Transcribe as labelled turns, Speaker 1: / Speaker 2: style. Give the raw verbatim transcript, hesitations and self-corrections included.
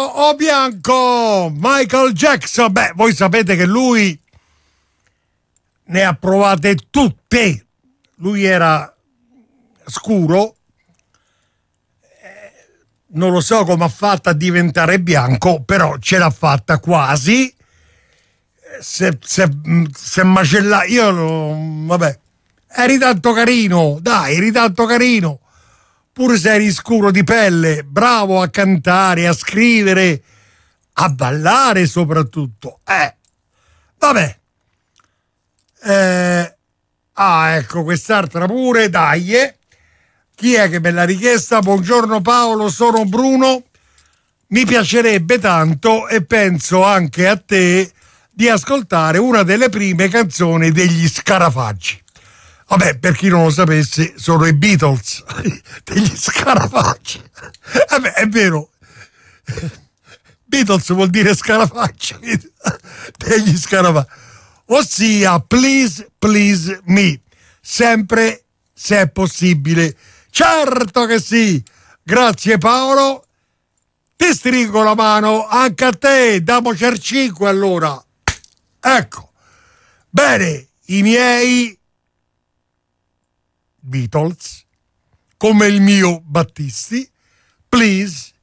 Speaker 1: o bianco, Michael Jackson. Beh, voi sapete che lui ne ha provate tutte. Lui era scuro, non lo so come ha fatto a diventare bianco, però ce l'ha fatta quasi. Se, se, se macella, io lo, vabbè, eri tanto carino, dai, eri tanto carino, pure se eri scuro di pelle, bravo a cantare, a scrivere, a ballare soprattutto. Eh, vabbè. Eh, ah, ecco, quest'altra pure, dai. Eh. Chi è che me l'ha richiesta? Buongiorno Paolo, sono Bruno. Mi piacerebbe tanto, e penso anche a te, di ascoltare una delle prime canzoni degli Scarafaggi. Vabbè, per chi non lo sapesse, sono i Beatles degli Scarafaggi. Vabbè, è vero. Beatles vuol dire Scarafaggi degli Scarafaggi. Ossia, Please, Please Me. Sempre, se è possibile. Certo che sì. Grazie Paolo. Ti stringo la mano anche a te. Damoci al cinque allora. Ecco. Bene, i miei Beatles, come il mio Battisti, Please